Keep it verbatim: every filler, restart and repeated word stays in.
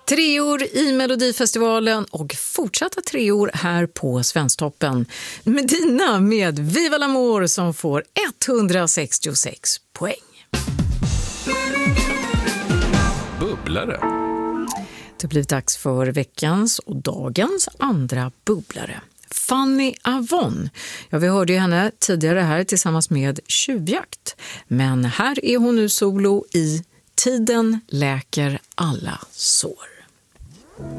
Treor i Melodifestivalen och fortsatta treor här på Svensktoppen. Medina med Viva l'Amour som får etthundrasextiosex poäng. Bubblare. Det blir dags för veckans och dagens andra bubblare. Fanny Avon. Ja, vi hörde ju henne tidigare här tillsammans med Tjuvjakt. Men här är hon nu solo i Tiden läker alla sår.